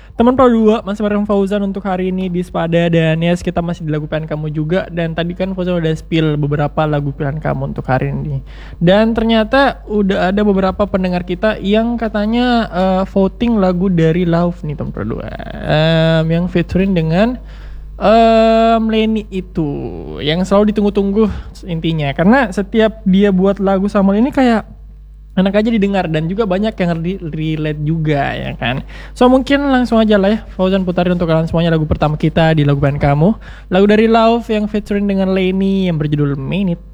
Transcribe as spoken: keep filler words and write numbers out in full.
Teman Pro dua masih bareng Fauzan untuk hari ini di Spada. Dan yes, kita masih di lagu pilihan kamu juga. Dan tadi kan Fauzan udah spill beberapa lagu pilihan kamu untuk hari ini. Dan ternyata udah ada beberapa pendengar kita yang katanya uh, voting lagu dari Love nih teman Pro dua, um, yang featuring dengan um, Leni itu, yang selalu ditunggu-tunggu intinya. Karena setiap dia buat lagu sama Leni kayak enak aja didengar dan juga banyak yang relate juga ya kan. So mungkin langsung aja lah ya Fauzan putarin untuk kalian semuanya lagu pertama kita di lagu band kamu. Lagu dari Love yang featuring dengan Leni yang berjudul Minute.